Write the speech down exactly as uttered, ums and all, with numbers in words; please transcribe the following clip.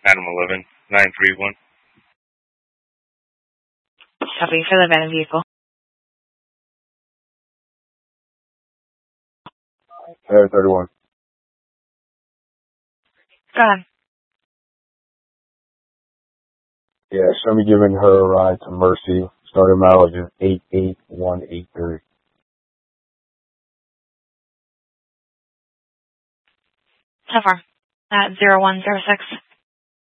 Adam eleven, nine three one. Copy for the abandoned vehicle. Area thirty-one. Go ahead. Yeah, show me giving her a ride to Mercy. Starting mileage is eight eight one eight three. So far. At zero one zero six.